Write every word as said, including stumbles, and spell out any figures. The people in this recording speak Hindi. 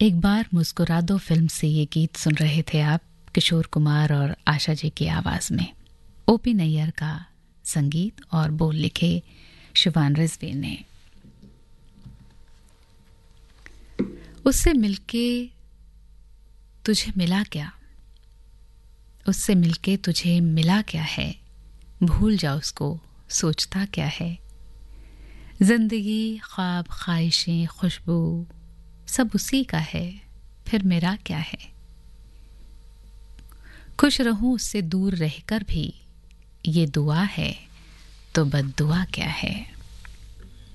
एक बार मुस्कुरा दो फिल्म से ये गीत सुन रहे थे आप, किशोर कुमार और आशा जी की आवाज में। ओपी नैयर का संगीत और बोल लिखे शिवान रिजवी ने। उससे मिलके तुझे मिला क्या, उससे मिलके तुझे मिला क्या है, भूल जा उसको सोचता क्या है। जिंदगी ख्वाब ख्वाहिशें खुशबू सब उसी का है, फिर मेरा क्या है। खुश रहूं उससे दूर रहकर भी ये दुआ है, तो बद्दुआ क्या है।